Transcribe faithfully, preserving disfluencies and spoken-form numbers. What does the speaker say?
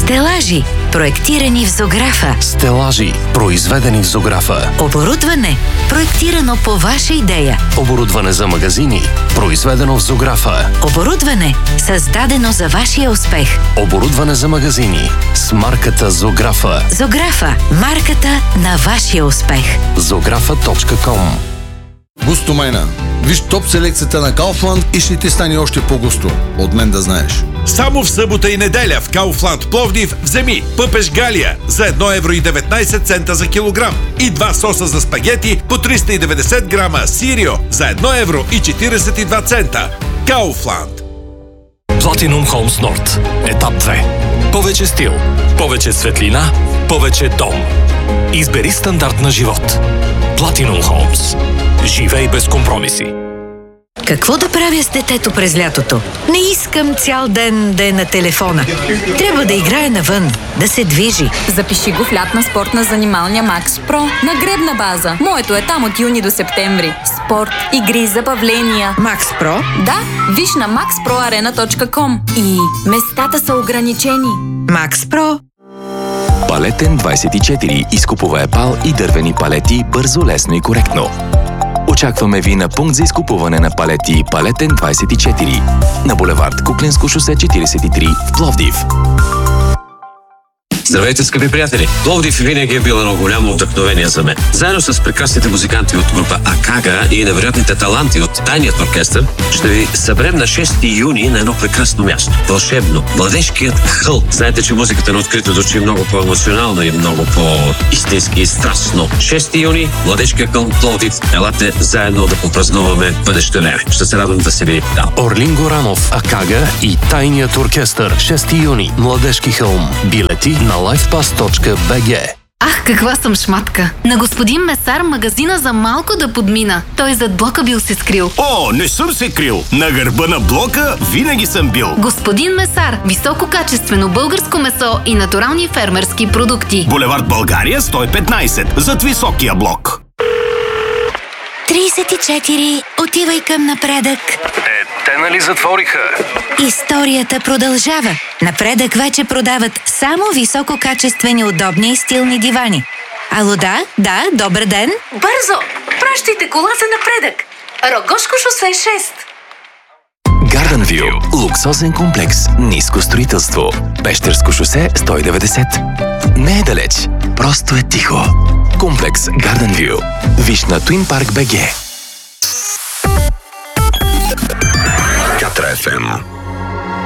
Стелажи, проектирани в Зографа. Стелажи, произведени в Зографа. Оборудване, проектирано по ваша идея. Оборудване за магазини, произведено в Зографа. Оборудване, създадено за вашия успех. Оборудване за магазини с марката Зографа. Зографа, марката на вашия успех. зографа точка ком. Густо майна. Виж топ селекцията на Kaufland и ще ти стане още по-густо. От мен да знаеш. Само в събота и неделя в Kaufland Пловдив вземи пъпеш Галия за едно евро и деветнайсет цента за килограм и два соса за спагети по триста и деветдесет грама Сирио за едно евро и четирийсет и два цента. Kaufland. Platinum Homes Nord. Етап две. Повече стил, повече светлина, повече дом. Избери стандарт на живот. Platinum Homes. Живей без компромиси. Какво да правя с детето през лятото? Не искам цял ден да е на телефона. Трябва да играе навън, да се движи. Запиши го в лятна спортна занималния Max Pro на гребна база. Моето е там от юни до септември. Спорт, игри, забавления. Max Pro? Да, виж на макс про арена точка ком. И местата са ограничени. Max Pro. Палетен двайсет и четири. Изкупува епал и дървени палети бързо, лесно и коректно. Очакваме ви на пункт за изкупуване на палети Палетен двайсет и четири на булевард Куклинско шосе четирийсет и три в Пловдив. Здравейте, скъпи приятели! Пловдив винаги е бил едно голямо вдъхновение за мен. Заедно с прекрасните музиканти от група Акага и невероятните таланти от Тайният оркестър, ще ви съберем на шести юни на едно прекрасно място. Вълшебно. Младежкият хълм. Знаете, че музиката на открито звучи много по-емоционално и много по-истински и страстно. шести юни, Младежкият хълм Пловдив. Елате заедно да попразнуваме бъдеще време. Ще се радвам да се видим там. Орлин Горанов, Акага и Тайният оркестър. шести юни, Младежки хълм. Билети на лайфпас точка би джи. Ах, каква съм шматка! На господин Месар магазина за малко да подмина. Той зад блока бил се скрил. О, не съм се крил! На гърба на блока винаги съм бил. Господин Месар, висококачествено българско месо и натурални фермерски продукти. Булевард България сто и петнайсет, зад високия блок. трийсет и четири. Отивай към напредък. Е, те нали затвориха? Историята продължава. Напредък вече продават само висококачествени, удобни и стилни дивани. Ало, да? Да, добър ден. Бързо! Пращайте кола за напредък! Рогошко шосе шест. Garden View. Луксозен комплекс. Ниско строителство. Пещерско шосе сто и деветдесет. Не е далеч. Просто е тихо. Комплекс Garden View. Виж на Twin Park би джи. Катра еф ем.